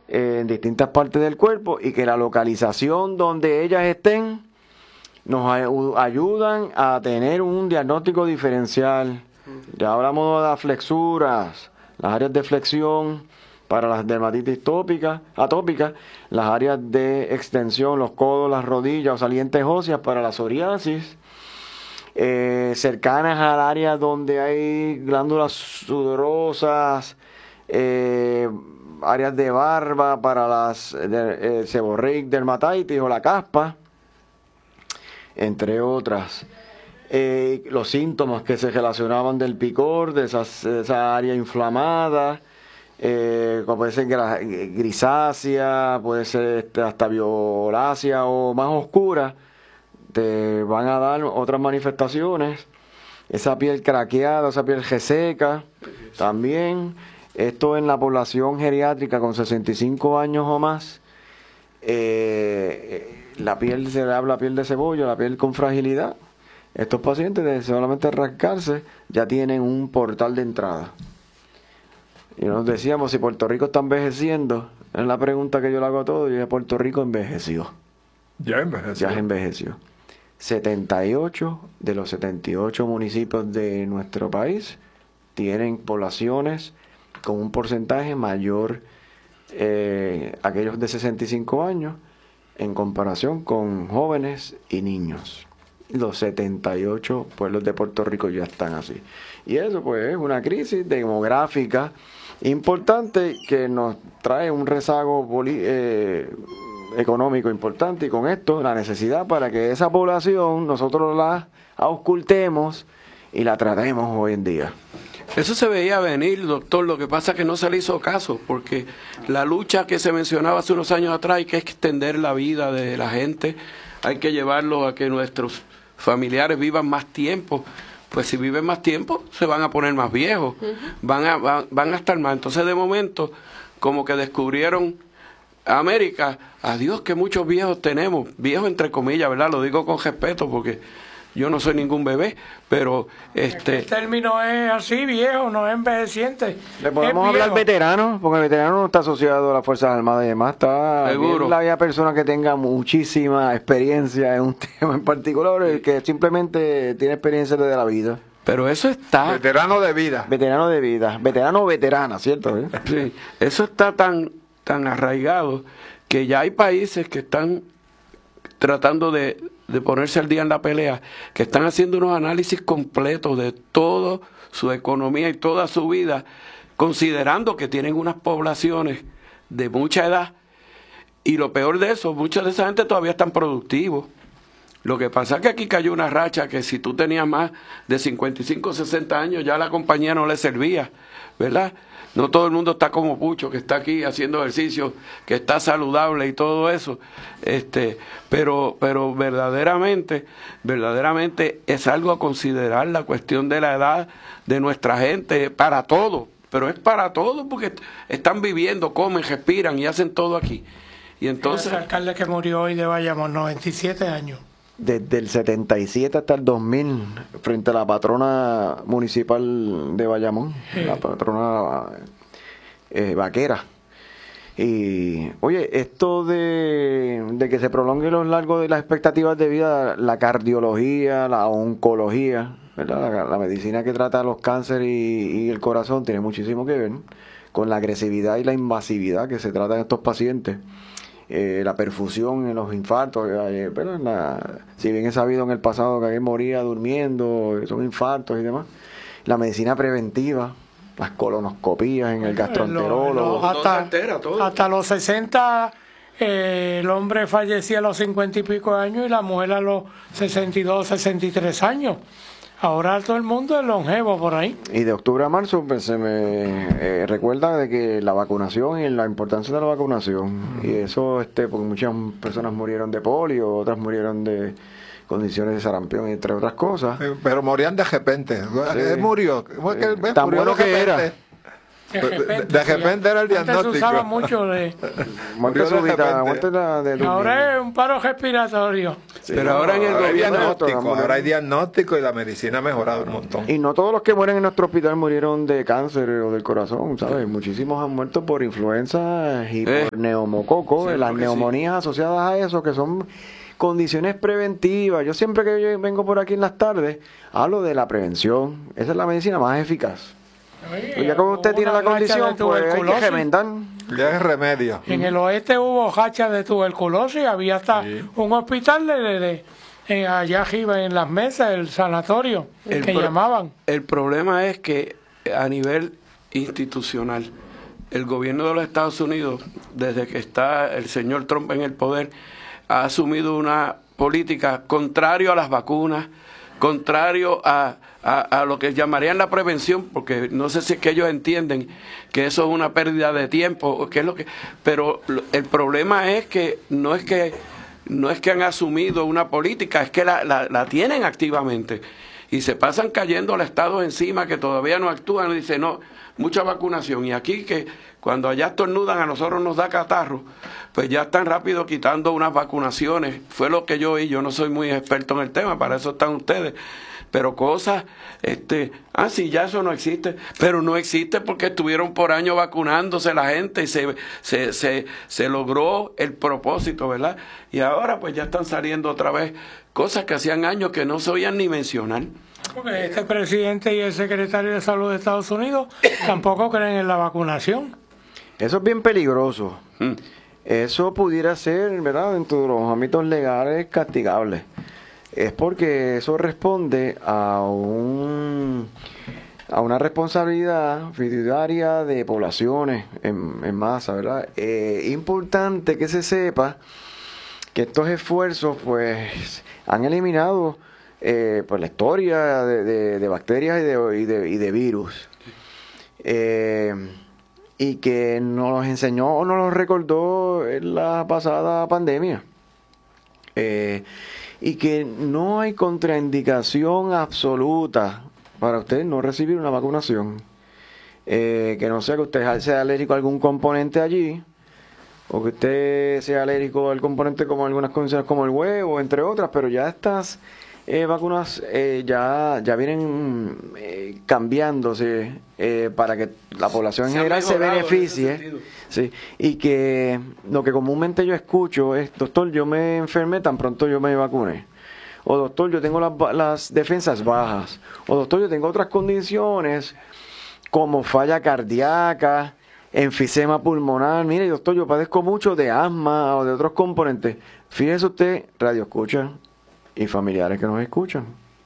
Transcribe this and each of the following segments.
en distintas partes del cuerpo y que la localización donde ellas estén nos ayudan a tener un diagnóstico diferencial. Ya hablamos de las flexuras, las áreas de flexión para las dermatitis atópicas, las áreas de extensión, los codos, las rodillas o salientes óseas para la psoriasis, cercanas al área donde hay glándulas sudorosas, áreas de barba para las seborreic dermatitis o la caspa, entre otras. Los síntomas que se relacionaban del picor, de esa área inflamada, como puede ser grisácea, puede ser hasta violácea o más oscura, te van a dar otras manifestaciones. Esa piel craqueada, esa piel reseca, también. Esto en la población geriátrica con 65 años o más. La piel, se le habla piel de cebolla, la piel con fragilidad. Estos pacientes de solamente rascarse ya tienen un portal de entrada. Y nos decíamos, si Puerto Rico está envejeciendo, es la pregunta que yo le hago a todos, y ya Puerto Rico envejeció. Ya envejeció. Ya envejeció. 78 de los 78 municipios de nuestro país tienen poblaciones con un porcentaje mayor, aquellos de 65 años, en comparación con jóvenes y niños. Los 78 pueblos de Puerto Rico ya están así. Y eso pues es una crisis demográfica importante que nos trae un rezago económico importante, y con esto la necesidad para que esa población nosotros la auscultemos y la tratemos hoy en día. Eso se veía venir, doctor, lo que pasa es que no se le hizo caso, porque la lucha que se mencionaba hace unos años atrás, hay que extender la vida de la gente, hay que llevarlos a que nuestros familiares vivan más tiempo. Pues si viven más tiempo, se van a poner más viejos, van a estar más. Entonces, de momento, como que descubrieron América, adiós que muchos viejos tenemos, viejos entre comillas, ¿verdad? Lo digo con respeto porque yo no soy ningún bebé, pero El término es así, viejo, no es envejeciente. Le podemos hablar veterano, porque el veterano no está asociado a las Fuerzas Armadas y demás, está seguro. La persona que tenga muchísima experiencia en un tema en particular, el que simplemente tiene experiencia desde la vida. Pero eso está... Veterano de vida. Veterano de vida, veterano o veterana, ¿cierto? Sí, eso está tan arraigado que ya hay países que están tratando de ponerse al día en la pelea, que están haciendo unos análisis completos de toda su economía y toda su vida, considerando que tienen unas poblaciones de mucha edad, y lo peor de eso, mucha de esa gente todavía están productivos. Lo que pasa es que aquí cayó una racha que si tú tenías más de 55 o 60 años, ya la compañía no le servía, ¿verdad? No todo el mundo está como Pucho, que está aquí haciendo ejercicio, que está saludable y todo eso. Pero verdaderamente es algo a considerar la cuestión de la edad de nuestra gente, para todo. Pero es para todo porque están viviendo, comen, respiran y hacen todo aquí. Y entonces... El alcalde que murió hoy de Bayamón, 97 años. Desde el 77 hasta el 2000, frente a la patrona municipal de Bayamón, la patrona vaquera. Y, oye, esto de que se prolongue los largos de las expectativas de vida, la cardiología, la oncología, ¿verdad? La medicina que trata los cánceres y el corazón tiene muchísimo que ver con la agresividad y la invasividad que se trata en estos pacientes. La perfusión en los infartos, pero si bien es sabido en el pasado que alguien moría durmiendo, son infartos y demás, la medicina preventiva, las colonoscopías en el gastroenterólogo, hasta los 60 el hombre fallecía a los 50 y pico de años y la mujer a los 62, 63 años. Ahora todo el mundo es longevo por ahí. Y de octubre a marzo pues, se me recuerda de que la vacunación y la importancia de la vacunación. Y eso, porque muchas personas murieron de polio, otras murieron de condiciones de sarampión, entre otras cosas. Pero morían de repente. Sí. Él murió. Tan bueno que era. De repente era el diagnóstico. Antes se usaba mucho de... Muerte súbita, muerte de Ahora es un paro respiratorio. Sí, pero ahora en el Ahora hay gobierno... diagnóstico, ahora hay diagnóstico y la medicina ha mejorado un montón. Y no todos los que mueren en nuestro hospital murieron de cáncer o del corazón, ¿sabes? Muchísimos han muerto por influenza y por neumococo, Sí, las porque neumonías asociadas a eso, que son condiciones preventivas. Yo siempre que yo vengo por aquí en las tardes, hablo de la prevención. Esa es la medicina más eficaz. Oye, Ya como usted tiene la una racha de condición, pues hay que tuberculosis. remendar. Ya es remedio. En el oeste hubo hachas de tuberculosis, había hasta un hospital allá arriba en las mesas, el sanatorio, que llamaban. El problema es que a nivel institucional, el gobierno de los Estados Unidos, desde que está el señor Trump en el poder, ha asumido una política contrario a las vacunas, contrario a lo que llamarían la prevención, porque no sé si es que ellos entienden que eso es una pérdida de tiempo, o qué es lo que, pero el problema es que no es que han asumido una política, es que la tienen activamente y se pasan cayendo al Estado encima que todavía no actúan y dicen no, mucha vacunación, y aquí que cuando allá estornudan a nosotros nos da catarro, pues ya están rápido quitando unas vacunaciones. Fue lo que yo oí, yo no soy muy experto en el tema, para eso están ustedes, pero cosas, sí, ya eso no existe, pero no existe porque estuvieron por años vacunándose la gente y se logró el propósito, ¿verdad? Y ahora pues ya están saliendo otra vez cosas que hacían años que no se oían ni mencionar. Porque este presidente y el secretario de Salud de Estados Unidos tampoco creen en la vacunación. Eso es bien peligroso. Eso pudiera ser, ¿verdad?, dentro de los ámbitos legales castigable. Es porque eso responde a una responsabilidad fiduciaria de poblaciones en masa, ¿verdad? Importante que se sepa que estos esfuerzos pues han eliminado pues la historia de bacterias y de virus, y que nos los enseñó o nos los recordó en la pasada pandemia, y que no hay contraindicación absoluta para usted no recibir una vacunación, que no sea que usted sea alérgico a algún componente allí, o que usted sea alérgico al componente como algunas condiciones como el huevo, entre otras, pero ya estas vacunas ya vienen cambiándose para que la población en general se beneficie, sí, y que lo que comúnmente yo escucho es: doctor, yo me enfermé tan pronto yo me vacuné, o doctor, yo tengo las defensas bajas, o doctor, yo tengo otras condiciones como falla cardíaca, enfisema pulmonar, mire doctor, yo padezco mucho de asma o de otros componentes. Fíjese usted, radio escucha y familiares que nos escuchan,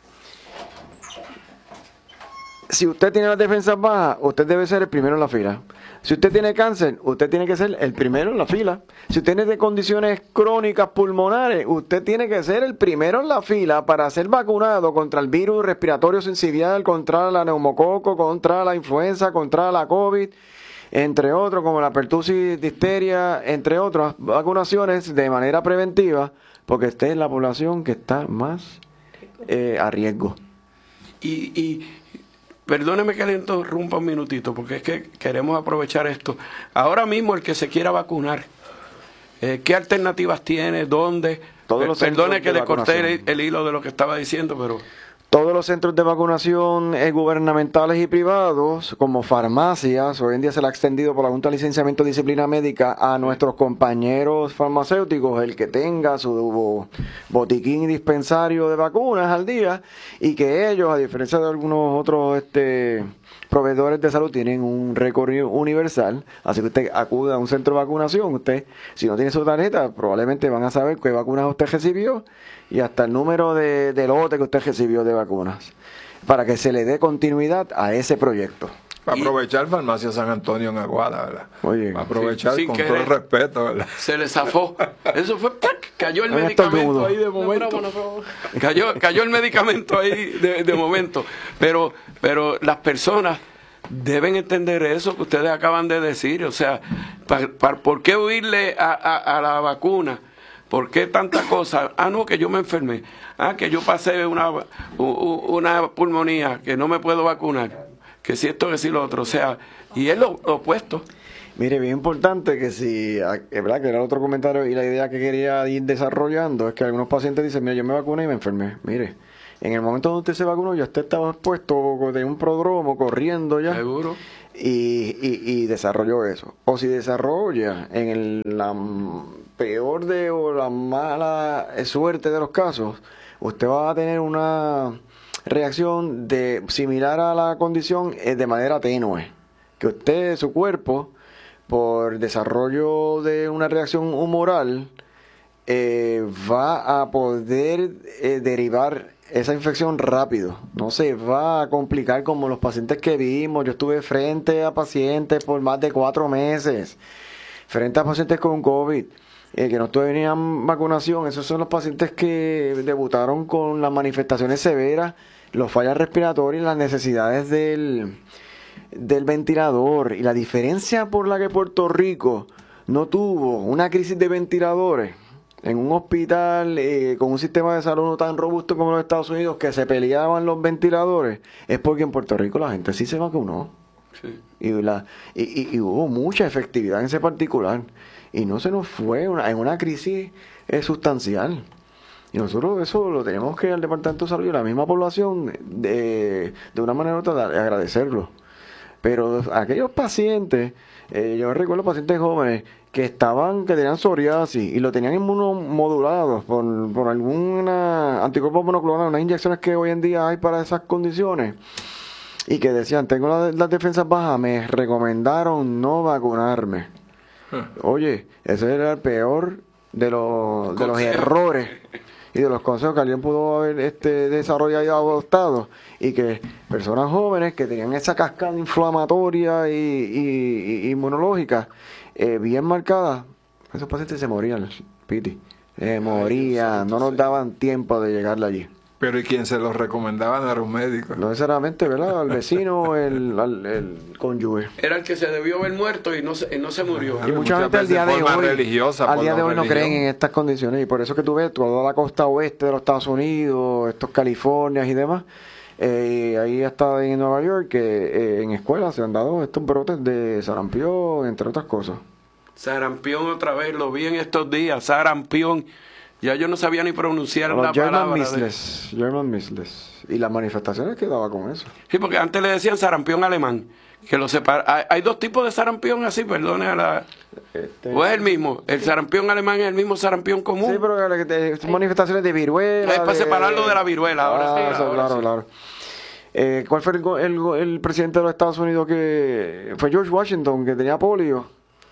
si usted tiene las defensas bajas, usted debe ser el primero en la fila. Si usted tiene cáncer, usted tiene que ser el primero en la fila. Si usted tiene condiciones crónicas pulmonares, usted tiene que ser el primero en la fila para ser vacunado contra el virus respiratorio sincicial, contra la neumococo, contra la influenza, contra la COVID, entre otros, como la pertusis, difteria, entre otras vacunaciones de manera preventiva, porque esta es la población que está más a riesgo. Y perdóneme que le interrumpa un minutito, porque es que queremos aprovechar esto. Ahora mismo el que se quiera vacunar, ¿qué alternativas tiene? ¿Dónde? Perdone que le corté el hilo de lo que estaba diciendo, pero... Todos los centros de vacunación gubernamentales y privados, como farmacias, hoy en día se le ha extendido por la Junta de Licenciamiento y Disciplina Médica a nuestros compañeros farmacéuticos, el que tenga su botiquín y dispensario de vacunas al día, y que ellos, a diferencia de algunos otros proveedores de salud, tienen un recorrido universal, así que usted acude a un centro de vacunación, usted, si no tiene su tarjeta, probablemente van a saber qué vacunas usted recibió y hasta el número de lote que usted recibió de vacunas, para que se le dé continuidad a ese proyecto. Para aprovechar Farmacia San Antonio en Aguada, ¿verdad? Oye, para aprovechar sin con querer, todo el respeto, ¿verdad? Se le zafó. Eso fue, ¡pac! Cayó el medicamento ahí de momento. Cayó el medicamento ahí de momento. Pero las personas deben entender eso que ustedes acaban de decir. O sea, ¿por qué huirle a la vacuna? ¿Por qué tanta cosa? No, que yo me enfermé. Que yo pasé una pulmonía, que no me puedo vacunar. Que si esto, que si lo otro. O sea, Y es lo opuesto. Mire, bien importante que si, es verdad que era otro comentario y la idea que quería ir desarrollando es que algunos pacientes dicen, mira, yo me vacuné y me enfermé. Mire, en el momento donde usted se vacunó, ya usted estaba expuesto de un prodromo, corriendo ya. Seguro. Y desarrolló eso. O si desarrolla en la peor o la mala suerte de los casos, usted va a tener una reacción similar a la condición de manera tenue. Que usted, su cuerpo, por desarrollo de una reacción humoral, va a poder derivar esa infección rápido. No se va a complicar como los pacientes que vimos. Yo estuve frente a pacientes por más de 4 meses, frente a pacientes con COVID, que no tenían vacunación. Esos son los pacientes que debutaron con las manifestaciones severas, los fallas respiratorias, las necesidades del ventilador. Y la diferencia por la que Puerto Rico no tuvo una crisis de ventiladores en un hospital con un sistema de salud no tan robusto como los Estados Unidos, que se peleaban los ventiladores, es porque en Puerto Rico la gente sí se vacunó. Sí. Y hubo mucha efectividad en ese particular. Y no se nos fue en una crisis sustancial. Y nosotros eso lo tenemos que al Departamento de Salud y a la misma población de una manera u otra agradecerlo. Pero aquellos pacientes, yo recuerdo pacientes jóvenes que tenían psoriasis y lo tenían inmunomodulados por alguna anticuerpo monoclonal, unas inyecciones que hoy en día hay para esas condiciones, y que decían, tengo las defensas bajas, me recomendaron no vacunarme. Oye, ese era el peor de los errores y de los consejos que alguien pudo haber desarrollado y adoptado, y que personas jóvenes que tenían esa cascada inflamatoria y inmunológica bien marcada, esos pacientes se morían, Piti, morían, no nos daban tiempo de llegarle allí. Pero ¿y quién se los recomendaba? No era un médico. No necesariamente, ¿verdad? Al vecino, el cónyuge. Era el que se debió haber muerto y no se murió. Y mucha gente al día de hoy no creen en estas condiciones, y por eso que tú ves toda la costa oeste de los Estados Unidos, estos Californias y demás, ahí hasta en Nueva York, que en escuelas se han dado estos brotes de sarampión, entre otras cosas. Sarampión otra vez, lo vi en estos días, sarampión. Ya yo no sabía ni pronunciar la palabra. German measles. Y las manifestaciones que daba con eso. Sí, porque antes le decían sarampión alemán. Que lo separa. Hay dos tipos de sarampión así, perdone a la... ¿O es el mismo? ¿El sarampión alemán es el mismo sarampión común? Sí, pero son manifestaciones de viruela. Es para separarlo de la viruela. Ahora sí, claro. ¿Cuál fue el presidente de los Estados Unidos que fue George Washington, que tenía polio?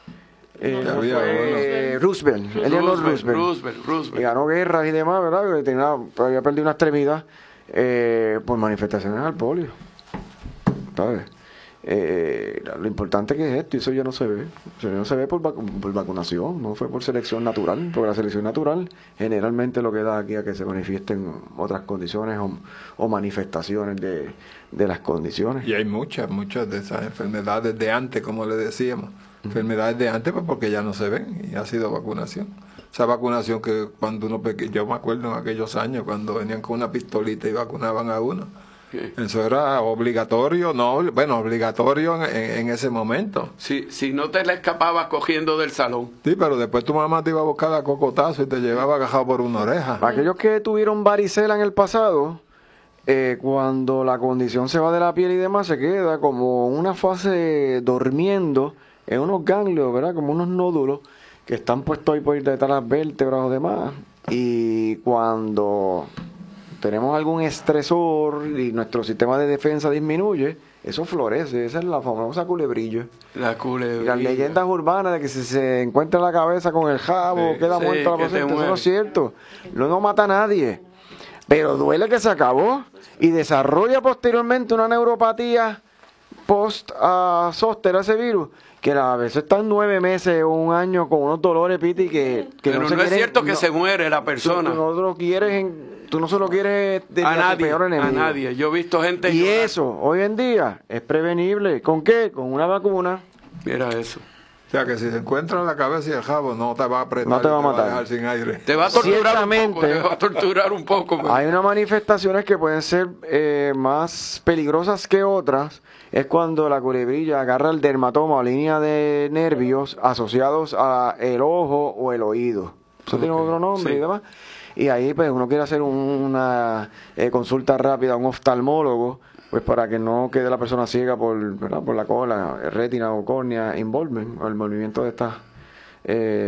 Roosevelt. Y ganó guerras y demás, ¿verdad? Había perdido una extremidad por manifestaciones al polio. ¿Sabes? Lo importante que es esto, y eso ya no se ve. Eso no se ve por vacunación, no fue por selección natural, porque la selección natural generalmente lo que da aquí a que se manifiesten otras condiciones o manifestaciones de las condiciones. Y hay muchas de esas enfermedades de antes, como le decíamos. Enfermedades de antes, pues porque ya no se ven, y ha sido vacunación. Esa vacunación que cuando yo me acuerdo en aquellos años cuando venían con una pistolita y vacunaban a uno. Sí. Eso era obligatorio, obligatorio en ese momento. Si no te la escapabas cogiendo del salón. Sí, pero después tu mamá te iba a buscar a cocotazo y te llevaba agajado por una oreja. Aquellos que tuvieron varicela en el pasado, cuando la condición se va de la piel y demás, se queda como una fase durmiendo en unos ganglios, ¿verdad? Como unos nódulos que están puestos ahí por detrás de las vértebras o demás. Y cuando tenemos algún estresor y nuestro sistema de defensa disminuye, eso florece. Esa es la famosa culebrilla. La culebrilla. Y las leyendas urbanas de que si se encuentra la cabeza con el jabo, queda muerta la paciente. Eso no es cierto. No mata a nadie. Pero duele que se acabó y desarrolla posteriormente una neuropatía post-zóster a ese virus, que a veces están 9 meses o un año con unos dolores, Piti, que pero no es cierto que se muere la persona. Tú no se lo quieres a nadie, peor enemigo. A nadie. Yo he visto gente y llorar. Eso, hoy en día, es prevenible. ¿Con qué? Con una vacuna. Mira eso. O sea, que si se encuentra en la cabeza y el jabo, no te va a apretar, No te va a y matar. dejar sin aire. Te va a torturar un poco, Ciertamente. te va a torturar un poco. Pero... Hay unas manifestaciones que pueden ser más peligrosas que otras. Es cuando la culebrilla agarra el dermatoma o línea de nervios asociados a el ojo o el oído. Eso tiene otro nombre Sí. y demás. Y ahí pues uno quiere hacer una consulta rápida a un oftalmólogo, pues para que no quede la persona ciega por, ¿verdad? Por la cola, retina o córnea, envolvement, o el movimiento de estas